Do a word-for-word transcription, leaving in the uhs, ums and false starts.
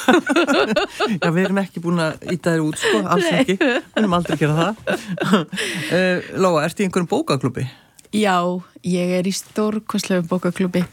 Já, við erum ekki búin að íta þér út, sko, alls ekki. Við erum aldrei að gera það. Lóa, ertu í einhverjum bókaklúbbi? Já, ég er í stórkostlegum bókaklúbbi.